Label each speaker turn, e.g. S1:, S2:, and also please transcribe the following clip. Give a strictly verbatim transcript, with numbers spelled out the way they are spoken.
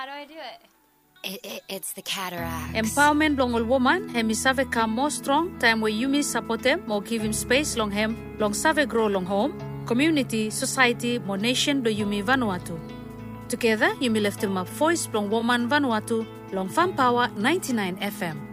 S1: How do I do it?
S2: It, it, it's the cataracts.
S3: Empowerment long all woman, hemi save come more strong, time where you miss support them, more give him space long hem, long save grow long home, community, society, more nation do you me Vanuatu. Together, you me left him up voice long woman Vanuatu, long Fan Power ninety-nine F M.